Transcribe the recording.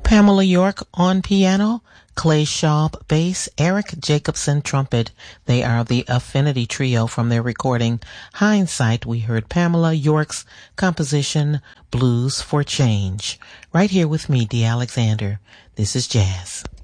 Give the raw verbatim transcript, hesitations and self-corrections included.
Pamela York on piano, Clay Schaub bass, Eric Jacobson trumpet. They are the Affinity Trio. From their recording Hindsight, we heard Pamela York's composition Blues for Change. Right here with me, Dee Alexander. This is Jazz.